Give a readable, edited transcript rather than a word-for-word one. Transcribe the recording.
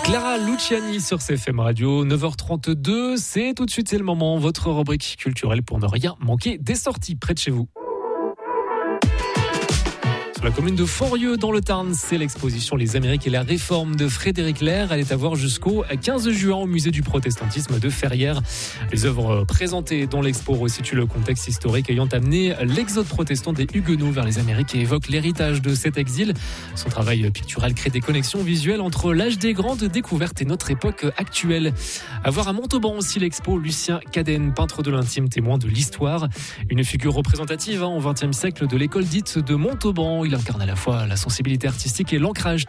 Clara Luciani sur CFM Radio, 9h32, c'est tout de suite, c'est le moment, votre rubrique culturelle pour ne rien manquer des sorties près de chez vous. La commune de Forieux dans le Tarn, c'est l'exposition Les Amériques et la Réforme de Frédéric Lerre. Elle est à voir jusqu'au 15 juin au musée du protestantisme de Ferrières. Les œuvres présentées dans l'expo resituent le contexte historique ayant amené l'exode protestant des Huguenots vers les Amériques et évoque l'héritage de cet exil. Son travail pictural crée des connexions visuelles entre l'âge des grandes découvertes et notre époque actuelle. À voir à Montauban aussi l'expo Lucien Cadenne, peintre de l'intime, témoin de l'histoire. Une figure représentative au XXe siècle de l'école dite de Montauban. Il incarne à la fois la sensibilité artistique et l'ancrage